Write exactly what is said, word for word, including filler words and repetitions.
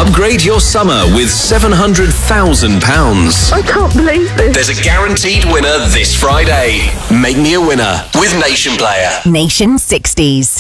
Upgrade your summer with seven hundred thousand pounds. I can't believe this. There's a guaranteed winner this Friday. Make me a winner with Nation Player. Nation sixties.